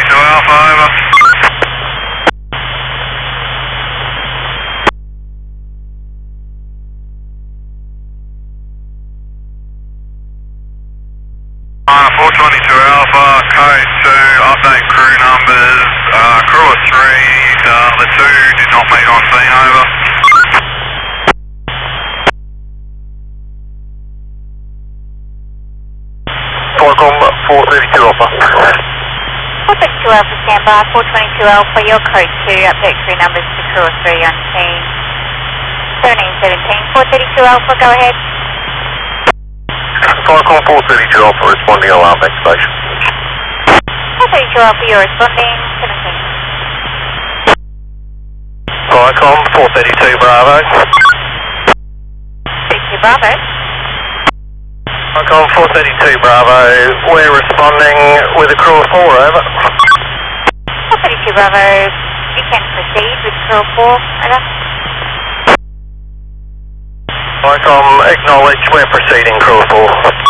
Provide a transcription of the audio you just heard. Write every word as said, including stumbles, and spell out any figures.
two Alpha, over. Uh, four twenty-two Alpha, code two, update crew numbers, uh, crew of three, uh, the two did not meet on scene, over. Qualcomm four thirty-two Alpha. four thirty-two Alpha, standby, four twenty-two Alpha, your code two, update crew numbers to crew of three on scene. seventeen seventeen, four thirty-two Alpha, go ahead. Qualcomm four thirty-two Alpha responding alarm activation. four thirty-two Alpha, you're responding, seventeen. Qualcomm four thirty-two Bravo. thirty-two Bravo. Qualcomm four thirty-two Bravo, we're responding with a crew of four, over. four thirty-two Bravo, you can proceed with crew of four, over. Qualcomm acknowledge, we're proceeding crew of four.